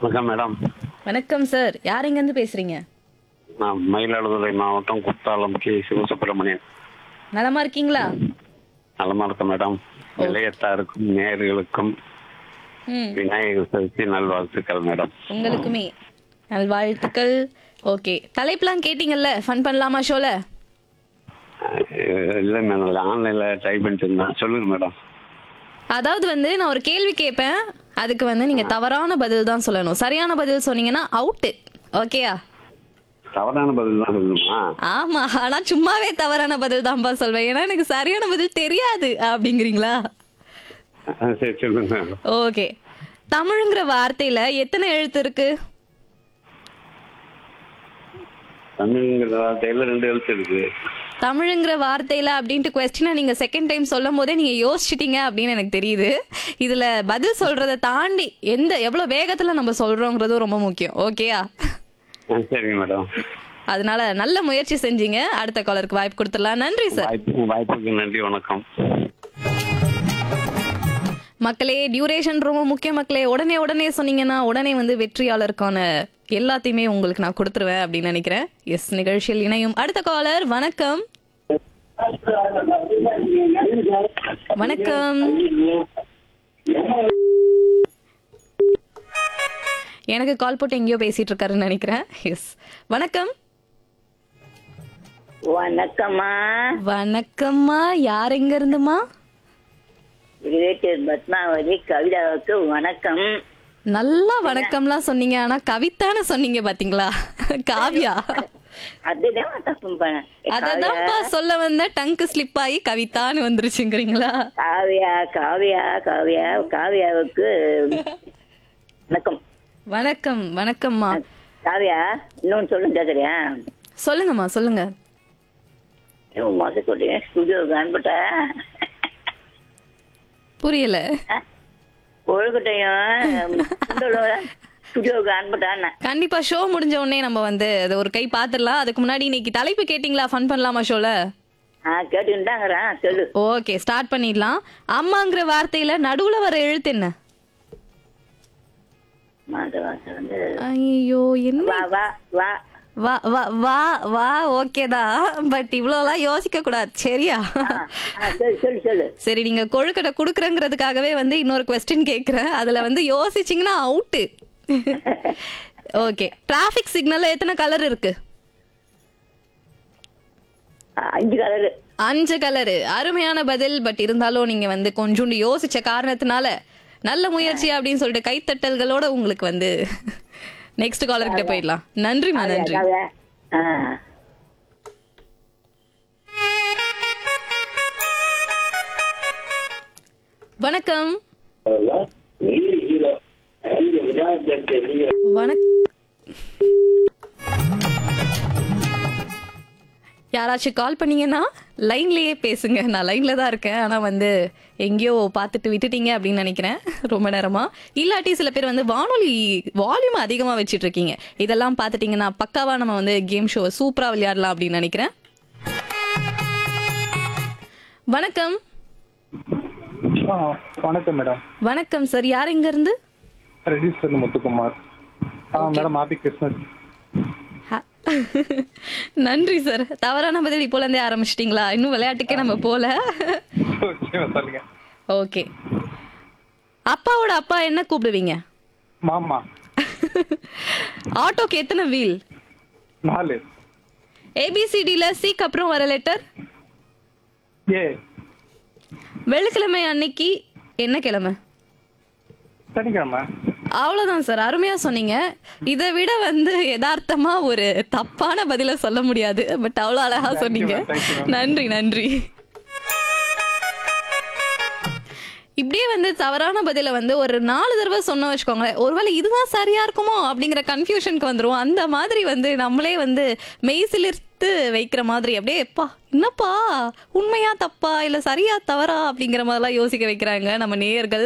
வணக்கம் மேடம். வணக்கம் சார். யார் எங்கேருந்து பேசுறீங்க? நான் மயிலாடுதுறை மாவட்டம் குத்தாலம் கே சிவசுப்பிரமணியன். நலமா இருக்கீங்களா? நலமா இருக்கேன் மேடம். நிலையத்தாருக்கும் நேயர்களுக்கும் ம் விநாயகர் சதுர்த்தி நல்வாழ்த்துக்கள் மேடம். உங்களுக்குமே நல்வாழ்த்துக்கள். ஓகே, தலைப்புலாம் கேட்டீங்கல்ல, ஃபன் பண்ணலாமா ஷோல? இல்லை மேடம், ஆன்லைன்ல ட்ரை பண்ணிட்டு இருந்தேன். சொல்லுங்க மேடம். அதாவது வந்து நான் ஒரு கேள்வி கேட்பேன், அதுக்கு வந்து நீங்க தவறான பதில் தான் சொல்லணும். சரியான பதில் சொன்னீங்கன்னா அவுட்டு. ஓகேயா? தவறான பதில் தான் சொல்லணுமா? ஆமா, ஆனா சும்மாவே தவறான பதில் தான்ப்பா சொல்வேன், ஏன்னா எனக்கு சரியான பதில் தெரியாது அப்படிங்கிறீங்களா? சரி சொல்லுங்க மேடம். ஓகே, தமிழ்ங்கிற வார்த்தையில எத்தனை எழுத்து இருக்கு? தமிழ்ங்கிற வார்த்தையில 2 எழுத்து இருக்கு. தமிழுங்கிற வார்த்தையில அப்படின்ட்டு கொஸ்டினை நீங்க செகண்ட் டைம் சொல்லும் போதே நீங்க யோசிச்சிட்டீங்க அப்படின்னு எனக்கு தெரியுது. இதுல பதில் சொல்றதை தாண்டி எவ்வளவு வேகத்துல நம்ம சொல்றோங்கிறதும் ரொம்ப முக்கியம். ஓகேயா? சரிங்க மேடம். அதனால நல்ல முயற்சி செஞ்சீங்க. அடுத்த காலருக்கு வாய்ப்பு கொடுத்துடலாம். நன்றி சார். வாய்ப்புக்கு நன்றி. வணக்கம். மக்களே, டியூரேஷன் ரொம்ப முக்கியம் மக்களே. உடனே உடனே சொன்னீங்கன்னா உடனே வந்து வெற்றியாளருக்கான எல்லாத்தையுமே உங்களுக்கு நான் கொடுத்துருவேன் அப்படின்னு நினைக்கிறேன். எஸ், நிகழ்ச்சியில் இணையும் அடுத்த காலர். வணக்கம். வணக்கம். எனக்கு கால் போட்டு எங்கேயோ பேசிட்டு இருக்காருன்னு நினைக்கிறேன். எஸ், வணக்கம். வணக்கம்மா. வணக்கம்மா. யார் எங்க இருந்துமா? ரிலேட்டிவ் பத்மாவதி கவிதாவுக்கு வணக்கம். நல்லா வணக்கம்லாம் சொன்னீங்க, ஆனா கவிதான்னு சொன்னீங்க பாத்தீங்களா? காவியா. அதுதான் தப்பு பண்ணேன். அததான்ப்பா சொல்ல வந்த, டங்கு ஸ்லிப் ஆகி கவிதான்னு வந்துருச்சுங்கிறீங்களா? காவியா காவியா காவியா காவியாவுக்கு வணக்கம். வணக்கம். வணக்கம்மா. காவியா, இன்னொன்னு சொல்லுங்க கேக்குறியா? சொல்லுங்கம்மா, சொல்லுங்க. மோசக்கூடிய ஸ்டுடியோவுக்கு அனுப்பிட்ட புரியல. கொழுக்கட்டையும் ஸ்டுடியோவுக்கு அனுப்பிட்டான்னு. கண்டிப்பா ஷோ முடிஞ்ச உடனே நம்ம வந்து அதை ஒரு கை பாத்துடலாம். அதுக்கு முன்னாடி இன்னைக்கு தலைப்பு கேட்டீங்களா? ஃபன் பண்ணலாமா ஷோல? கேட்டுக்கிட்டாங்கிறேன். சொல்லு. ஓகே, ஸ்டார்ட் பண்ணிடலாம். அம்மாங்கிற வார்த்தையில நடுவுல வர எழுத்து என்ன? மாதவாசம் வந்து ஐயோ, என்ன? வா வா வா வா வா வா வா. ஓகே தான், பட் இவ்வளோலாம் யோசிக்க கூடாது. சரியா? சொல்லு சொல்லு சொல்லு. சரி, நீங்க கொழுக்கட்டை குடுக்குறங்கிறதுக்காகவே வந்து இன்னொரு கொஸ்டின் கேக்குறேன். அதுல வந்து யோசிச்சீங்கன்னா அவுட்டு. ஓகே, டிராபிக் சிக்னல்ல எத்தனை கலர் இருக்கு? 5 கலரு. 5 கலரு. அருமையான பதில். பட் இருந்தாலும் நீங்க வந்து கொஞ்சோண்டு யோசிச்ச காரணத்தினால நல்ல முயற்சி அப்படின்னு சொல்லிட்டு கைத்தட்டல்களோட உங்களுக்கு வந்து நெக்ஸ்ட் காலர் கிட்ட போயிடலாம். நன்றிமா. நன்றி. வணக்கம். யாராச்சும் கால் பண்ணீங்கன்னா லைன்லயே பேசுங்க. நான் லைன்ல தான் இருக்கேன், ஆனா வந்து எங்கேயோ பார்த்துட்டு விட்டுட்டீங்க அப்படின்னு நினைக்கிறேன் ரொம்ப நேரமா. இல்லாட்டி சில பேர் வந்து வானொலி வால்யூம் அதிகமா வச்சிட்டு இருக்கீங்க. இதெல்லாம் பார்த்துட்டீங்கன்னா பக்காவா நம்ம வந்து கேம் ஷோ சூப்பரா விளையாடலாம் அப்படின்னு நினைக்கிறேன். வணக்கம். வணக்கம் மேடம். வணக்கம் சார். யார் எங்க இருந்து? Register Muthukumar. Madam, happy Christmas. நன்றி சார். தவறான பதில் இப்போல இருந்தே ஆரம்பிச்சிட்டீங்களா? இன்னும் விளையாட்டுக்கே நம்ம போல. ஓகே, அப்பாவோட அப்பா என்ன கூப்பிடுவீங்க? மாமா. ஆட்டோக்கு எத்தனை வீல்? 4. ஏபிசிடில சிக்கு அப்புறம் வர லெட்டர்? ஏ. வெள்ளிக்கிழமை அன்னைக்கு என்ன கிழமை? சனிக்கிழமை. அவ்வளவுதான் சார். அருமையா சொன்னீங்க. இதை விட வந்து யதார்த்தமா ஒரு தப்பான பதில சொல்ல முடியாது. பட் அவ்வளவு அழகா சொன்னீங்க. நன்றி. நன்றி. இப்படியே வந்து தவறான பதில வந்து ஒரு 4 தடவை சொன்ன வச்சுக்கோங்களேன், ஒருவேளை இதுதான் சரியா இருக்குமோ அப்படிங்கிற கன்ஃபியூஷனுக்கு வந்துரும். அந்த மாதிரி வந்து நம்மளே வந்து மெய்சிலிர்த்து வைக்கிற மாதிரி அப்படியே, எப்பா என்னப்பா உண்மையா தப்பா இல்ல சரியா தவறா அப்படிங்கிற மாதிரிலாம் யோசிக்க வைக்கிறாங்க நம்ம நேயர்கள்.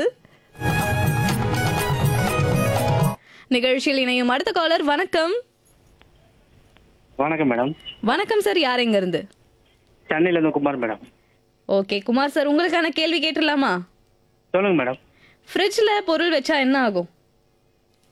நிகழ்ச்சியில் இணையும் அடுத்த காலர். வணக்கம். வணக்கம் மேடம். வணக்கம் சார். யார் எங்க இருந்து? சென்னையில இருந்து Kumar madam. Okay Kumar sir, உங்களுக்கான கேள்வி கேட்டுடலாமா? சொல்லுங்க மேடம். ஃப்ரிட்ஜ்ல பொருள் வச்சா என்ன ஆகும்?